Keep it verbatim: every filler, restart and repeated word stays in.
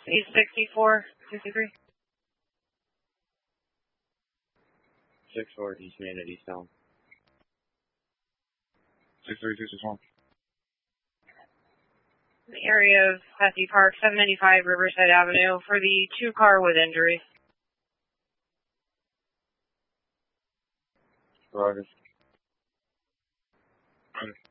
East sixty-four, sixty-three. six four, East Main at East Town. six three two six one. The area of Hesse Park, seven ninety-five Riverside Avenue, for the two car with injuries. Roger. Roger.